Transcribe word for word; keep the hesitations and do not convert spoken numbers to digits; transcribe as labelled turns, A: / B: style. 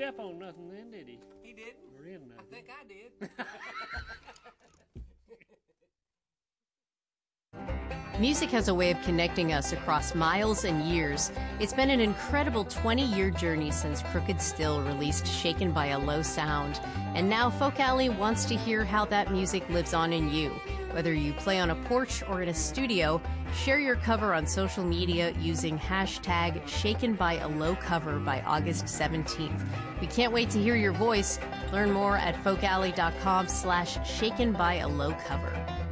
A: step on nothing then, did he?
B: He didn't.
A: Or in nothing.
B: I think I did.
C: Music has a way of connecting us across miles and years. It's been an incredible twenty-year journey since Crooked Still released Shaken by a Low Sound. And now Folk Alley wants to hear how that music lives on in you. Whether you play on a porch or in a studio, share your cover on social media using hashtag Shaken by a Low Cover by August seventeenth. We can't wait to hear your voice. Learn more at folkalley.com slash shaken by a low cover.